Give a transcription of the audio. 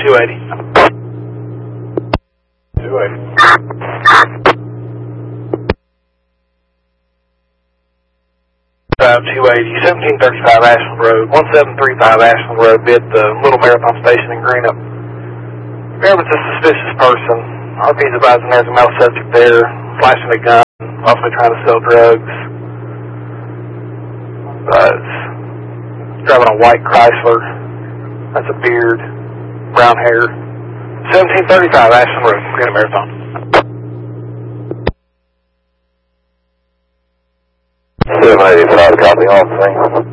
280. 280. 280, 1735 Ashland Road, 1735 Ashland Road, be at the Little Marathon Station in Greenup. Remember, it's a suspicious person. RP's advising there's a male subject there, flashing a gun, possibly trying to sell drugs. Driving a white Chrysler. That's a beard, brown hair. 1735 Ashland Road, Greenup Marathon. 785, copy all three.